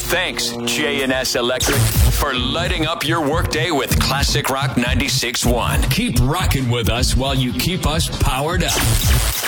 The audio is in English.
Thanks, J&S Electric, for lighting up your workday with Classic Rock 96.1. Keep rocking with us while you keep us powered up.